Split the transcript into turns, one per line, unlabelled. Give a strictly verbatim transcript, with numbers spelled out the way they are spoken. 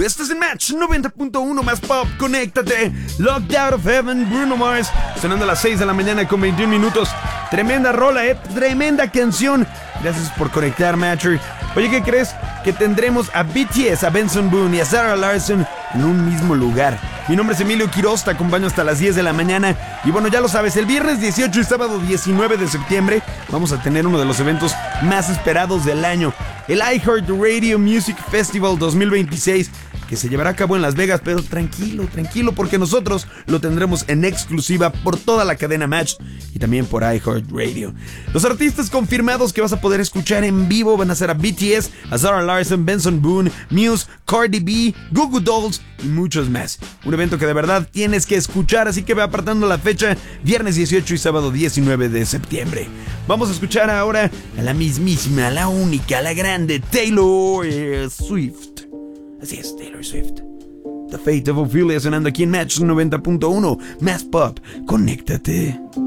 Estás en Match noventa punto uno más pop, conéctate. Locked Out of Heaven, Bruno Mars, sonando a las seis de la mañana con veintiún minutos. Tremenda rola, eh, tremenda canción. Gracias por conectar, Matcher. Oye, ¿qué crees? Que tendremos a B T S, a Benson Boone y a Sarah Larson en un mismo lugar. Mi nombre es Emilio Quiroz, te acompaño hasta las diez de la mañana. Y bueno, ya lo sabes, el viernes dieciocho y sábado diecinueve de septiembre vamos a tener uno de los eventos más esperados del año, el iHeartRadio Music Festival dos mil veintiséis, que se llevará a cabo en Las Vegas, pero tranquilo, tranquilo, porque nosotros lo tendremos en exclusiva por toda la cadena Match y también por iHeartRadio. Los artistas confirmados que vas a poder escuchar en vivo van a ser a B T S, a Sarah Larson, Benson Boone, Muse, Cardi B, Goo Goo Dolls y muchos más. Un evento que de verdad tienes que escuchar, así que ve apartando la fecha, viernes dieciocho y sábado diecinueve de septiembre. Vamos a escuchar ahora a la mismísima, la única, la grande Taylor Swift. Así es, Taylor Swift. The Fate of Ophelia sonando aquí en Match noventa punto uno. Más pop, conéctate.